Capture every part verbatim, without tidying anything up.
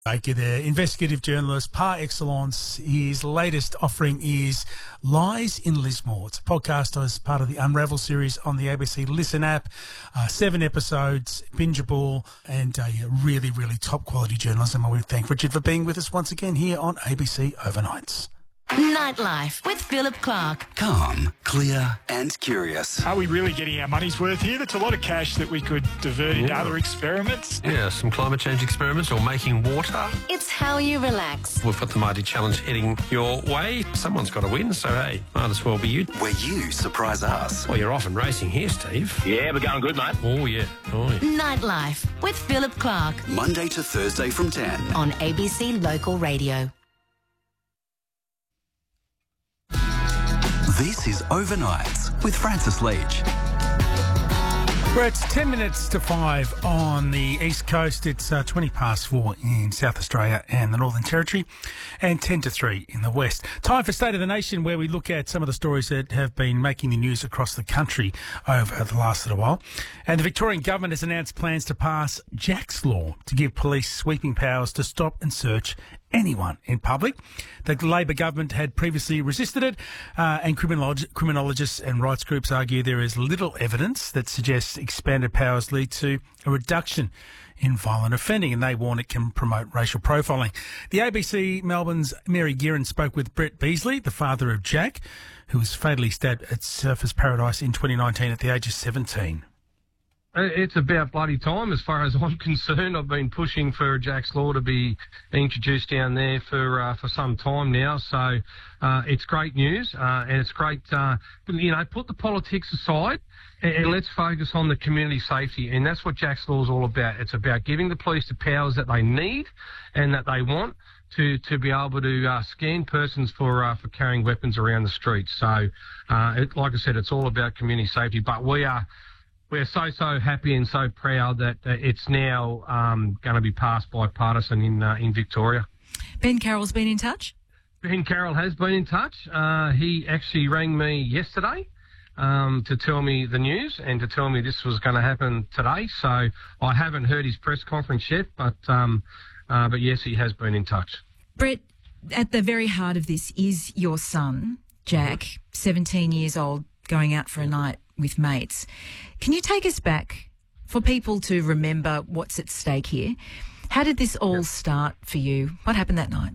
Baker there, investigative journalist par excellence. His latest offering is Lies in Lismore. It's a podcast as part of the Unravel series on the A B C Listen app. Uh, seven episodes, bingeable, and uh, yeah, really, really top quality journalism. I want to thank Richard for being with us once again here on A B C Overnights. Nightlife with Philip Clark. Calm, clear and curious. Are we really getting our money's worth here? That's a lot of cash that we could divert into other experiments. Yeah, some climate change experiments or making water. It's how you relax. We've got the Mighty Challenge heading your way. Someone's got to win, so hey, might as well be you. Where you surprise us. Well, you're off and racing here, Steve. Yeah, we're going good, mate. Oh, yeah. Oh, yeah. Nightlife with Philip Clark Monday to Thursday from ten. on A B C Local Radio. This is Overnights with Francis Leach. Well, it's ten minutes to five on the East Coast. It's uh, twenty past four in South Australia and the Northern Territory, and ten to three in the West. Time for State of the Nation, where we look at some of the stories that have been making the news across the country over the last little while. And the Victorian government has announced plans to pass Jack's Law to give police sweeping powers to stop and search anyone in public. The Labor government had previously resisted it, uh, and criminolog- criminologists and rights groups argue there is little evidence that suggests expanded powers lead to a reduction in violent offending, and they warn it can promote racial profiling. The A B C Melbourne's Mary Guerin spoke with Brett Beasley, the father of Jack, who was fatally stabbed at Surfers Paradise in twenty nineteen at the age of seventeen. It's about bloody time as far as I'm concerned. I've been pushing for Jack's Law to be introduced down there for uh, for some time now. So uh, it's great news, uh, and it's great, uh, you know, put the politics aside and, and let's focus on the community safety. And that's what Jack's Law is all about. It's about giving the police the powers that they need and that they want to, to be able to uh, scan persons for uh, for carrying weapons around the streets. So, uh, it, like I said, it's all about community safety. But we are... We're so, so happy and so proud that uh, it's now um, going to be passed bipartisan in uh, in Victoria. Ben Carroll's been in touch? Ben Carroll has been in touch. Uh, he actually rang me yesterday um, to tell me the news and to tell me this was going to happen today. So I haven't heard his press conference yet, but, um, uh, but yes, he has been in touch. Brett, at the very heart of this is your son, Jack, seventeen years old, going out for a night with mates. Can you take us back for people to remember what's at stake here? How did this all yep. start for you? What happened that night?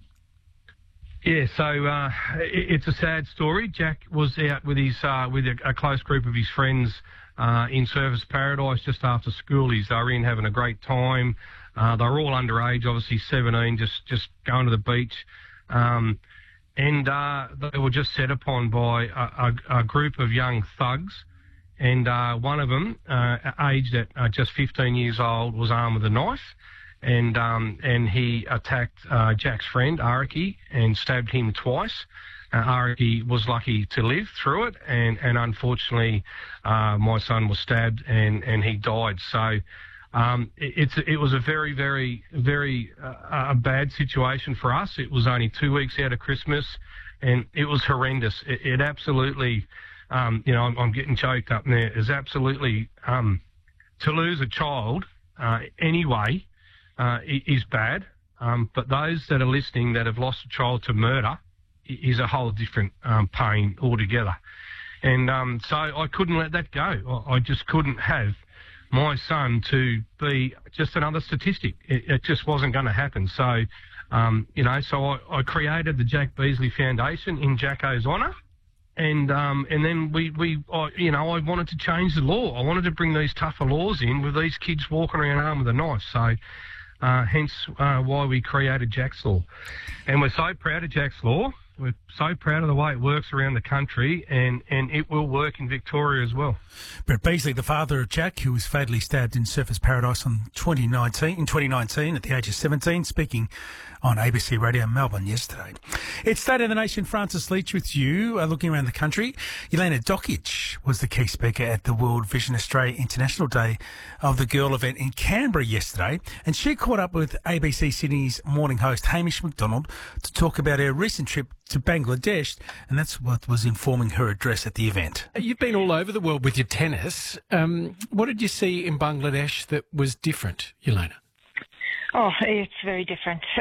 Yeah, so uh, it, it's a sad story. Jack was out with his uh, with a, a close group of his friends uh, in Surfers Paradise just after school. He's they were in having a great time. Uh, they were all underage, obviously seventeen, just just going to the beach. Um, and uh, they were just set upon by a, a, a group of young thugs. And uh, one of them, uh, aged at uh, just fifteen years old, was armed with a knife, and um, and he attacked uh, Jack's friend, Araki, and stabbed him twice. Uh, Araki was lucky to live through it, and, and unfortunately, uh, my son was stabbed and, and he died. So um, it, it's it was a very, very, very uh, a bad situation for us. It was only two weeks out of Christmas, and it was horrendous. It, it absolutely... Um, you know, I'm, I'm getting choked up there. Is absolutely um, to lose a child uh, anyway uh, is bad. Um, but those that are listening that have lost a child to murder is a whole different um, pain altogether. And um, so I couldn't let that go. I, I just couldn't have my son to be just another statistic. It, it just wasn't going to happen. So, um, you know, so I, I created the Jack Beasley Foundation in Jacko's honour. And um, and then we, we I, you know, I wanted to change the law. I wanted to bring these tougher laws in with these kids walking around armed with a knife. So uh, hence uh, why we created Jack's Law. And we're so proud of Jack's Law. We're so proud of the way it works around the country, and, and it will work in Victoria as well. Brett Beasley, the father of Jack, who was fatally stabbed in Surfers Paradise on twenty nineteen, in twenty nineteen at the age of seventeen, speaking on A B C Radio Melbourne yesterday. It's State of the Nation. Francis Leach with you, uh, looking around the country. Elena Dokic was the key speaker at the World Vision Australia International Day of the Girl event in Canberra yesterday, and she caught up with A B C Sydney's morning host Hamish McDonald to talk about her recent trip to Bangladesh, and that's what was informing her address at the event. You've been all over the world with your tennis. Um, what did you see in Bangladesh that was different, Elena? Oh, it's very different.